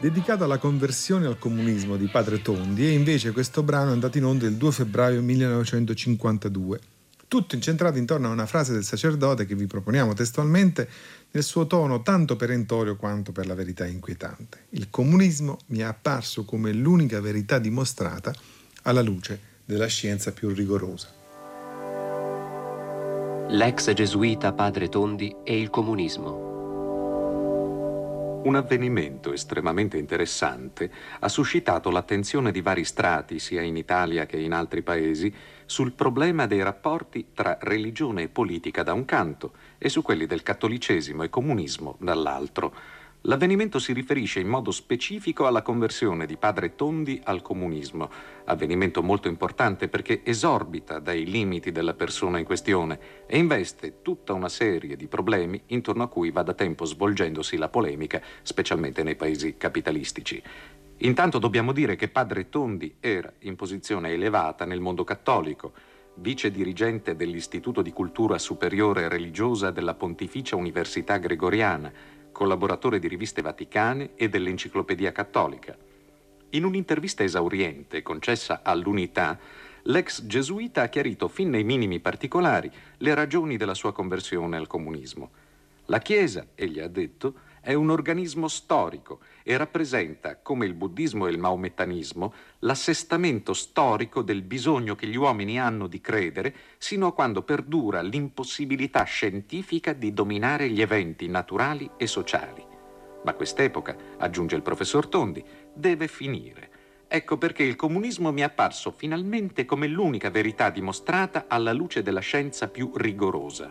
dedicato alla conversione al comunismo di Padre Tondi, e invece questo brano è andato in onda il 2 febbraio 1952. Tutto incentrato intorno a una frase del sacerdote che vi proponiamo testualmente nel suo tono tanto perentorio quanto per la verità inquietante. Il comunismo mi è apparso come l'unica verità dimostrata alla luce della scienza più rigorosa. L'ex gesuita Padre Tondi e il comunismo. Un avvenimento estremamente interessante ha suscitato l'attenzione di vari strati, sia in Italia che in altri paesi, sul problema dei rapporti tra religione e politica da un canto e su quelli del cattolicesimo e comunismo dall'altro. L'avvenimento si riferisce in modo specifico alla conversione di Padre Tondi al comunismo, avvenimento molto importante perché esorbita dai limiti della persona in questione e investe tutta una serie di problemi intorno a cui va da tempo svolgendosi la polemica, specialmente nei paesi capitalistici. Intanto dobbiamo dire che Padre Tondi era in posizione elevata nel mondo cattolico, vice dirigente dell'Istituto di Cultura Superiore Religiosa della Pontificia Università Gregoriana, collaboratore di riviste vaticane e dell'Enciclopedia Cattolica. In un'intervista esauriente concessa all'Unità, l'ex gesuita ha chiarito fin nei minimi particolari le ragioni della sua conversione al comunismo. La Chiesa, egli ha detto, è un organismo storico e rappresenta, come il buddismo e il maomettanismo, l'assestamento storico del bisogno che gli uomini hanno di credere sino a quando perdura l'impossibilità scientifica di dominare gli eventi naturali e sociali. Ma quest'epoca, aggiunge il professor Tondi, deve finire. Ecco perché il comunismo mi è apparso finalmente come l'unica verità dimostrata alla luce della scienza più rigorosa.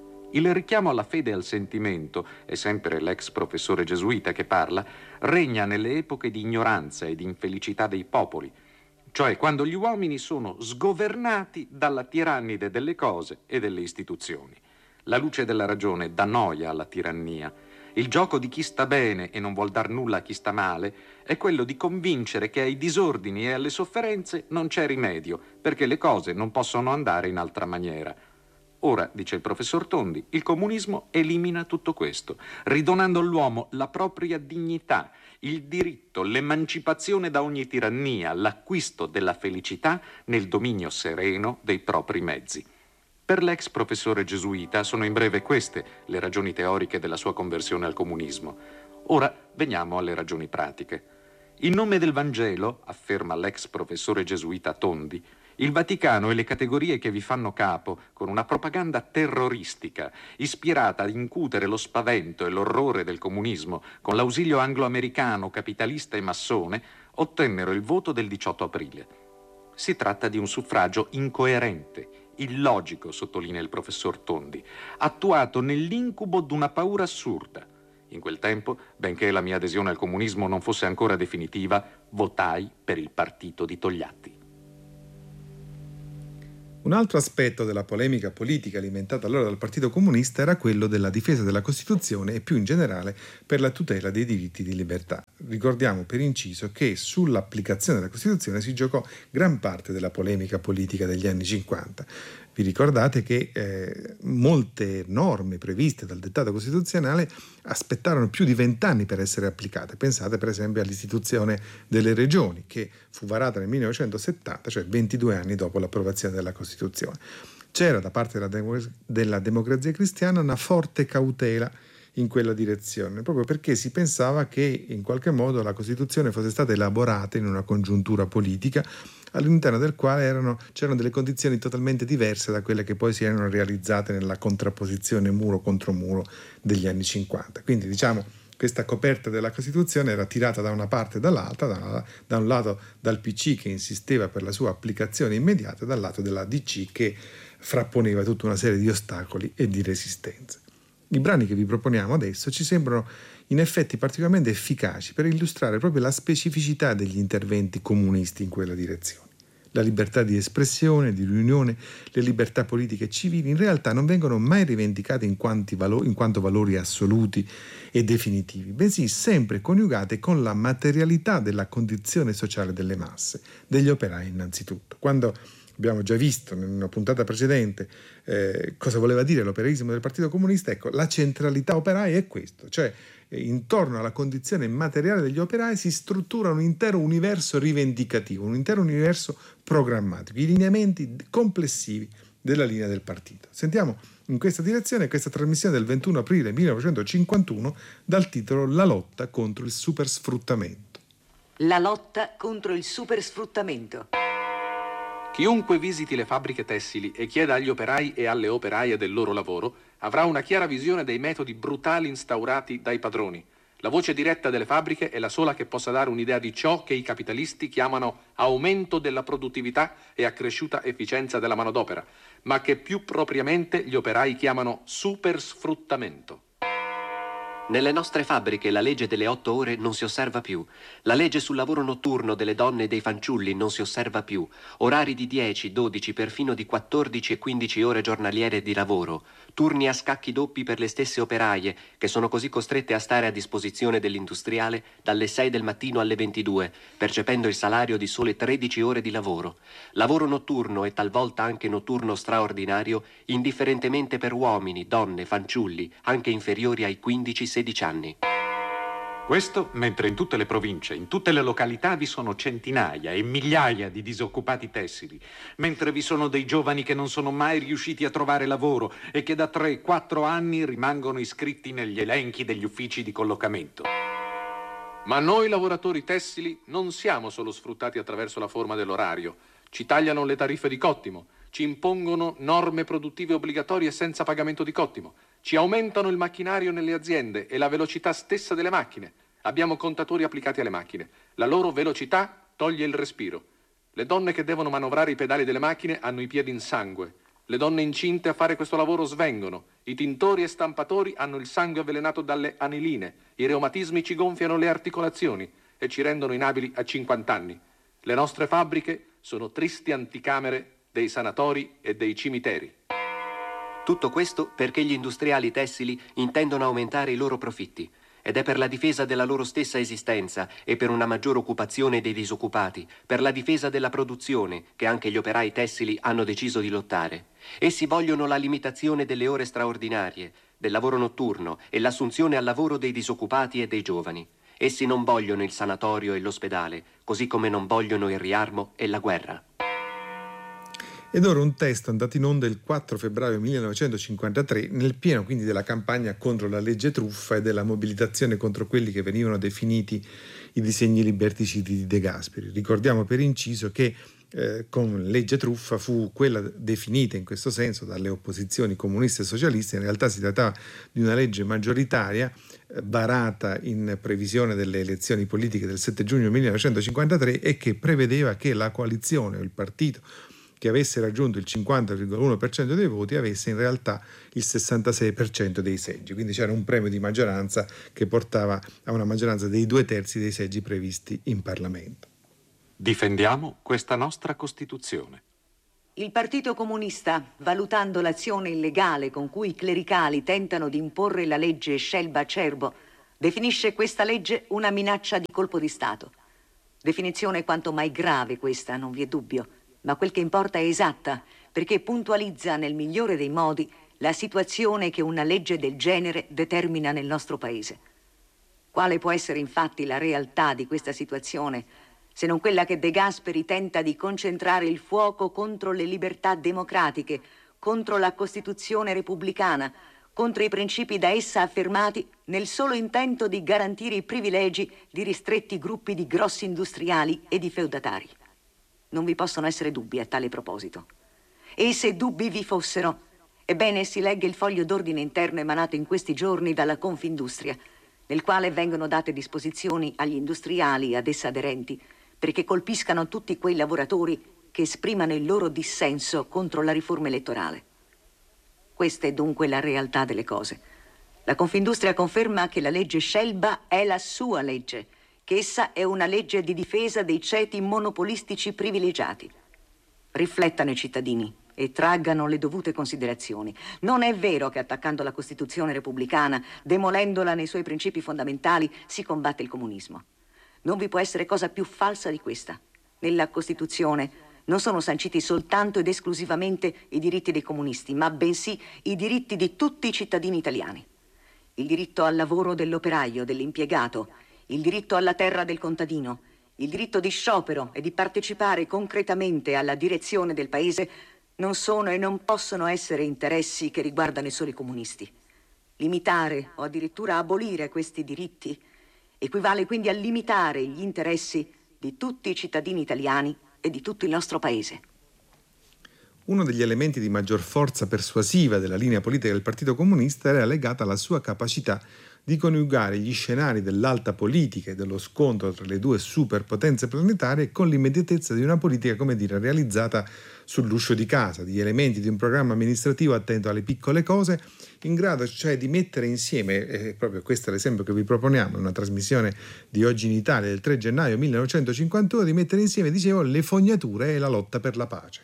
Il richiamo alla fede e al sentimento, è sempre l'ex professore gesuita che parla, regna nelle epoche di ignoranza e di infelicità dei popoli, cioè quando gli uomini sono sgovernati dalla tirannide delle cose e delle istituzioni. La luce della ragione dà noia alla tirannia. Il gioco di chi sta bene e non vuol dar nulla a chi sta male è quello di convincere che ai disordini e alle sofferenze non c'è rimedio, perché le cose non possono andare in altra maniera. Ora, dice il professor Tondi, il comunismo elimina tutto questo, ridonando all'uomo la propria dignità, il diritto, l'emancipazione da ogni tirannia, l'acquisto della felicità nel dominio sereno dei propri mezzi. Per l'ex professore gesuita sono in breve queste le ragioni teoriche della sua conversione al comunismo. Ora veniamo alle ragioni pratiche. In nome del Vangelo, afferma l'ex professore gesuita Tondi, il Vaticano e le categorie che vi fanno capo, con una propaganda terroristica, ispirata ad incutere lo spavento e l'orrore del comunismo, con l'ausilio anglo-americano, capitalista e massone, ottennero il voto del 18 aprile. Si tratta di un suffragio incoerente, illogico, sottolinea il professor Tondi, attuato nell'incubo d'una paura assurda. In quel tempo, benché la mia adesione al comunismo non fosse ancora definitiva, votai per il partito di Togliatti. Un altro aspetto della polemica politica alimentata allora dal Partito Comunista era quello della difesa della Costituzione e più in generale per la tutela dei diritti di libertà. Ricordiamo per inciso che sull'applicazione della Costituzione si giocò gran parte della polemica politica degli anni 50. Vi ricordate che molte norme previste dal dettato costituzionale aspettarono più di 20 anni per essere applicate. Pensate per esempio all'istituzione delle regioni, che fu varata nel 1970, cioè 22 anni dopo l'approvazione della Costituzione. C'era da parte della Democrazia Cristiana una forte cautela in quella direzione, proprio perché si pensava che in qualche modo la Costituzione fosse stata elaborata in una congiuntura politica all'interno del quale c'erano delle condizioni totalmente diverse da quelle che poi si erano realizzate nella contrapposizione muro contro muro degli anni 50. Quindi diciamo questa coperta della Costituzione era tirata da una parte e dall'altra, da un lato dal PC che insisteva per la sua applicazione immediata e dal lato della DC che frapponeva tutta una serie di ostacoli e di resistenze. I brani che vi proponiamo adesso ci sembrano in effetti particolarmente efficaci per illustrare proprio la specificità degli interventi comunisti in quella direzione. La libertà di espressione, di riunione, le libertà politiche e civili in realtà non vengono mai rivendicate in quanto valori assoluti e definitivi, bensì sempre coniugate con la materialità della condizione sociale delle masse, degli operai innanzitutto. Quando abbiamo già visto in una puntata precedente cosa voleva dire l'operaismo del Partito Comunista, ecco, la centralità operaia è questo, cioè intorno alla condizione materiale degli operai si struttura un intero universo rivendicativo, un intero universo programmatico, i lineamenti complessivi della linea del partito. Sentiamo in questa direzione questa trasmissione del 21 aprile 1951 dal titolo La lotta contro il supersfruttamento. La lotta contro il supersfruttamento. Chiunque visiti le fabbriche tessili e chieda agli operai e alle operaie del loro lavoro avrà una chiara visione dei metodi brutali instaurati dai padroni. La voce diretta delle fabbriche è la sola che possa dare un'idea di ciò che i capitalisti chiamano aumento della produttività e accresciuta efficienza della manodopera, ma che più propriamente gli operai chiamano supersfruttamento. Nelle nostre fabbriche la legge delle 8 ore non si osserva più. La legge sul lavoro notturno delle donne e dei fanciulli non si osserva più. Orari di 10, 12, perfino di 14 e 15 ore giornaliere di lavoro. Turni a scacchi doppi per le stesse operaie, che sono così costrette a stare a disposizione dell'industriale dalle 6 del mattino alle 22, percependo il salario di sole 13 ore di lavoro. Lavoro notturno e talvolta anche notturno straordinario, indifferentemente per uomini, donne, fanciulli, anche inferiori ai 15-16 anni. Questo mentre in tutte le province, in tutte le località vi sono centinaia e migliaia di disoccupati tessili, mentre vi sono dei giovani che non sono mai riusciti a trovare lavoro e che da 3-4 anni rimangono iscritti negli elenchi degli uffici di collocamento. Ma noi lavoratori tessili non siamo solo sfruttati attraverso la forma dell'orario. Ci tagliano le tariffe di cottimo, ci impongono norme produttive obbligatorie senza pagamento di cottimo, ci aumentano il macchinario nelle aziende e la velocità stessa delle macchine. Abbiamo contatori applicati alle macchine. La loro velocità toglie il respiro. Le donne che devono manovrare i pedali delle macchine hanno i piedi in sangue. Le donne incinte a fare questo lavoro svengono. I tintori e stampatori hanno il sangue avvelenato dalle aniline. I reumatismi ci gonfiano le articolazioni e ci rendono inabili a 50 anni. Le nostre fabbriche sono tristi anticamere dei sanatori e dei cimiteri. Tutto questo perché gli industriali tessili intendono aumentare i loro profitti. Ed è per la difesa della loro stessa esistenza e per una maggiore occupazione dei disoccupati, per la difesa della produzione, che anche gli operai tessili hanno deciso di lottare. Essi vogliono la limitazione delle ore straordinarie, del lavoro notturno e l'assunzione al lavoro dei disoccupati e dei giovani. Essi non vogliono il sanatorio e l'ospedale, così come non vogliono il riarmo e la guerra. Ed ora un testo andato in onda il 4 febbraio 1953, nel pieno quindi della campagna contro la legge truffa e della mobilitazione contro quelli che venivano definiti i disegni liberticidi di De Gasperi. Ricordiamo per inciso che con legge truffa fu quella definita in questo senso dalle opposizioni comuniste e socialiste. In realtà si trattava di una legge maggioritaria varata in previsione delle elezioni politiche del 7 giugno 1953 e che prevedeva che la coalizione o il partito che avesse raggiunto il 50,1% dei voti avesse in realtà il 66% dei seggi. Quindi c'era un premio di maggioranza che portava a una maggioranza dei 2/3 dei seggi previsti in Parlamento. Difendiamo questa nostra Costituzione. Il Partito Comunista, valutando l'azione illegale con cui i clericali tentano di imporre la legge Scelba-Acerbo, definisce questa legge una minaccia di colpo di Stato. Definizione quanto mai grave questa, non vi è dubbio. Ma quel che importa è esatta, perché puntualizza nel migliore dei modi la situazione che una legge del genere determina nel nostro paese. Quale può essere infatti la realtà di questa situazione, se non quella che De Gasperi tenta di concentrare il fuoco contro le libertà democratiche, contro la Costituzione repubblicana, contro i principi da essa affermati, nel solo intento di garantire i privilegi di ristretti gruppi di grossi industriali e di feudatari. Non vi possono essere dubbi a tale proposito. E se dubbi vi fossero, ebbene si legga il foglio d'ordine interno emanato in questi giorni dalla Confindustria, nel quale vengono date disposizioni agli industriali ad essa aderenti perché colpiscano tutti quei lavoratori che esprimano il loro dissenso contro la riforma elettorale. Questa è dunque la realtà delle cose. La Confindustria conferma che la legge Scelba è la sua legge, che essa è una legge di difesa dei ceti monopolistici privilegiati. Riflettano i cittadini e traggano le dovute considerazioni. Non è vero che attaccando la Costituzione repubblicana, demolendola nei suoi principi fondamentali, si combatte il comunismo. Non vi può essere cosa più falsa di questa. Nella Costituzione non sono sanciti soltanto ed esclusivamente i diritti dei comunisti, ma bensì i diritti di tutti i cittadini italiani. il diritto al lavoro dell'operaio, dell'impiegato, il diritto alla terra del contadino, il diritto di sciopero e di partecipare concretamente alla direzione del paese non sono e non possono essere interessi che riguardano i soli comunisti. Limitare o addirittura abolire questi diritti equivale quindi a limitare gli interessi di tutti i cittadini italiani e di tutto il nostro paese. Uno degli elementi di maggior forza persuasiva della linea politica del Partito Comunista era legata alla sua capacità di coniugare gli scenari dell'alta politica e dello scontro tra le due superpotenze planetarie con l'immediatezza di una politica, come dire, realizzata sull'uscio di casa, di elementi di un programma amministrativo attento alle piccole cose, in grado cioè di mettere insieme, proprio questo è l'esempio che vi proponiamo in una trasmissione di Oggi in Italia del 3 gennaio 1951, di mettere insieme, dicevo, le fognature e la lotta per la pace.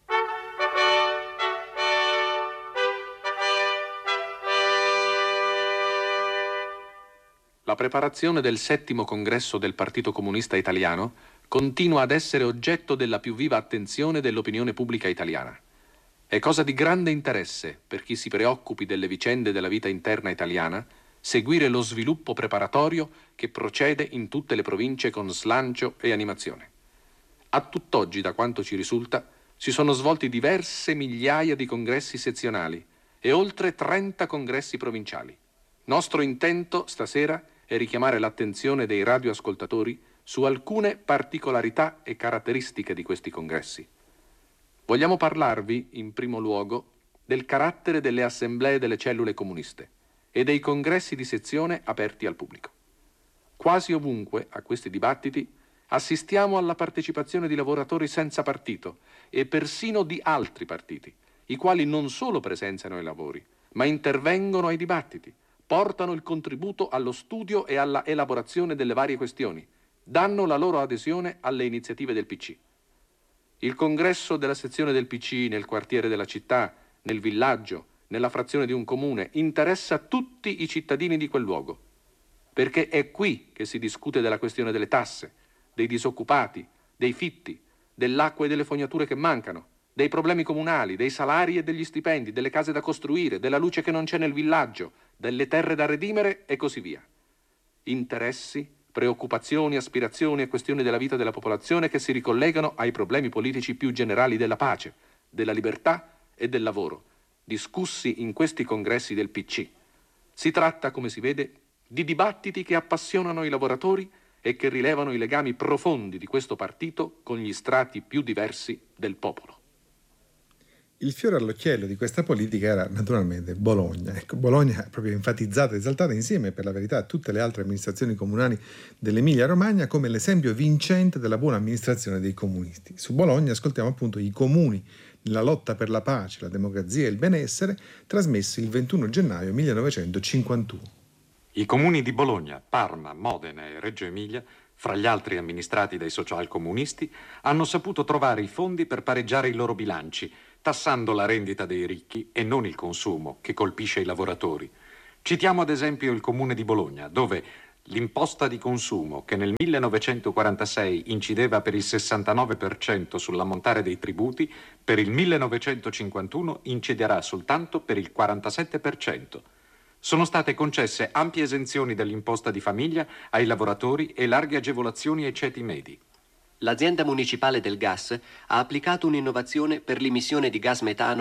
La preparazione del 7° congresso del Partito Comunista Italiano continua ad essere oggetto della più viva attenzione dell'opinione pubblica italiana. È cosa di grande interesse per chi si preoccupi delle vicende della vita interna italiana seguire lo sviluppo preparatorio che procede in tutte le province con slancio e animazione. A tutt'oggi, da quanto ci risulta, si sono svolti diverse migliaia di congressi sezionali e oltre 30 congressi provinciali. Nostro intento stasera è richiamare l'attenzione dei radioascoltatori su alcune particolarità e caratteristiche di questi congressi. Vogliamo parlarvi, in primo luogo, del carattere delle assemblee delle cellule comuniste e dei congressi di sezione aperti al pubblico. Quasi ovunque, a questi dibattiti, assistiamo alla partecipazione di lavoratori senza partito e persino di altri partiti, i quali non solo presenziano ai lavori, ma intervengono ai dibattiti, portano il contributo allo studio e alla elaborazione delle varie questioni, danno la loro adesione alle iniziative del PC. Il congresso della sezione del PC nel quartiere della città, nel villaggio, nella frazione di un comune, interessa tutti i cittadini di quel luogo, perché è qui che si discute della questione delle tasse, dei disoccupati, dei fitti, dell'acqua e delle fognature che mancano, dei problemi comunali, dei salari e degli stipendi, delle case da costruire, della luce che non c'è nel villaggio, delle terre da redimere e così via. Interessi, preoccupazioni, aspirazioni e questioni della vita della popolazione che si ricollegano ai problemi politici più generali della pace, della libertà e del lavoro, discussi in questi congressi del PC. Si tratta, come si vede, di dibattiti che appassionano i lavoratori e che rilevano i legami profondi di questo partito con gli strati più diversi del popolo. Il fiore all'occhiello di questa politica era naturalmente Bologna. Ecco, Bologna è proprio enfatizzata, esaltata insieme, per la verità, a tutte le altre amministrazioni comunali dell'Emilia-Romagna come l'esempio vincente della buona amministrazione dei comunisti. Su Bologna ascoltiamo appunto i comuni nella lotta per la pace, la democrazia e il benessere, trasmessi il 21 gennaio 1951. I comuni di Bologna, Parma, Modena e Reggio Emilia, fra gli altri amministrati dai socialcomunisti, hanno saputo trovare i fondi per pareggiare i loro bilanci, tassando la rendita dei ricchi e non il consumo, che colpisce i lavoratori. Citiamo ad esempio il comune di Bologna, dove l'imposta di consumo, che nel 1946 incideva per il 69% sull'ammontare dei tributi, per il 1951 inciderà soltanto per il 47%. Sono state concesse ampie esenzioni dall'imposta di famiglia ai lavoratori e larghe agevolazioni ai ceti medi. L'azienda municipale del gas ha applicato un'innovazione per l'emissione di gas metano